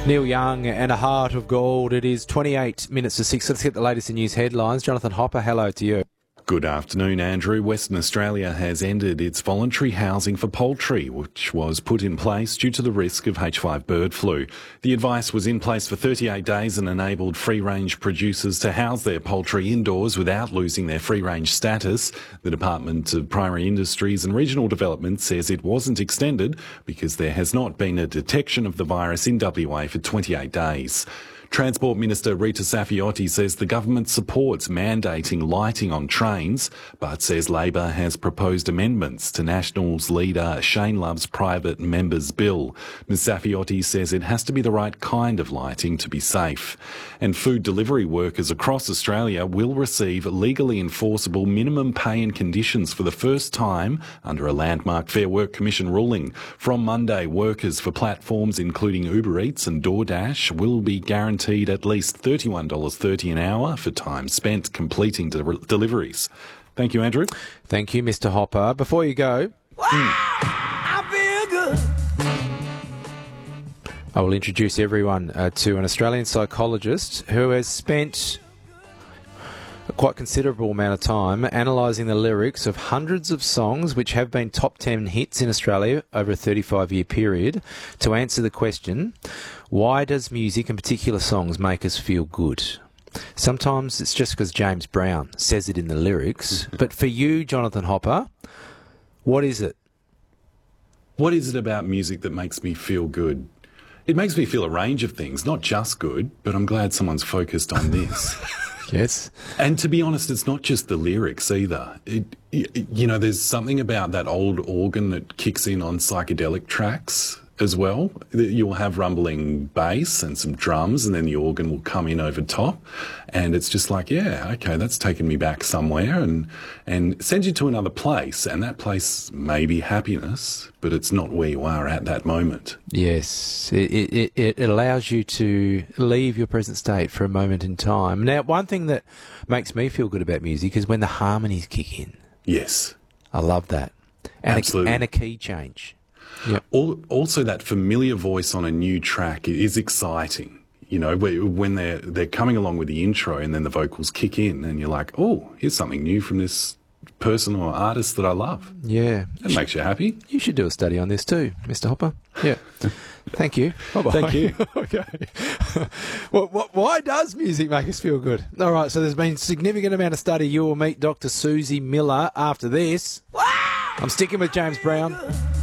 Neil Young and A Heart of Gold. It is 28 minutes to 6. Let's get the latest in news headlines. Jonathan Hopper, hello to you. Good afternoon, Andrew. Western Australia has ended its voluntary housing for poultry, which was put in place due to the risk of H5 bird flu. The advice was in place for 38 days and enabled free-range producers to house their poultry indoors without losing their free-range status. The Department of Primary Industries and Regional Development says it wasn't extended because there has not been a detection of the virus in WA for 28 days. Transport Minister Rita Saffioti says the government supports mandating lighting on trains, but says Labor has proposed amendments to Nationals leader Shane Love's private members' bill. Ms Saffioti says it has to be the right kind of lighting to be safe. And food delivery workers across Australia will receive legally enforceable minimum pay and conditions for the first time under a landmark Fair Work Commission ruling. From Monday, workers for platforms including Uber Eats and DoorDash will be guaranteed at least $31.30 an hour for time spent completing deliveries. Thank you, Andrew. Thank you, Mr. Hopper. Before you go, I feel good. I will introduce everyone to an Australian psychologist who has spent a quite considerable amount of time analysing the lyrics of hundreds of songs which have been top 10 hits in Australia over a 35-year period to answer the question, why does music and particular songs make us feel good? Sometimes it's just because James Brown says it in the lyrics, but for you, Jonathan Hopper, what is it? What is it about music that makes me feel good? It makes me feel a range of things, not just good, but I'm glad someone's focused on this. Yes. And to be honest, it's not just the lyrics either. There's something about that old organ that kicks in on psychedelic tracks as well. You'll have rumbling bass and some drums, and then the organ will come in over top. And it's just like, yeah, okay, that's taken me back somewhere and sends you to another place. And that place may be happiness, but it's not where you are at that moment. Yes, it allows you to leave your present state for a moment in time. Now, one thing that makes me feel good about music is when the harmonies kick in. Yes. I love that. And Absolutely. And a key change. Yep. Also, that familiar voice on a new track is exciting. You know, when they're coming along with the intro and then the vocals kick in and you're like, oh, here's something new from this person or artist that I love. Yeah. That makes you happy. You should do a study on this too, Mr. Hopper. Yeah. Thank you. Bye-bye. Thank you. Okay. Why does music make us feel good? All right, so there's been a significant amount of study. You will meet Dr. Susie Miller after this. I'm sticking with James Brown.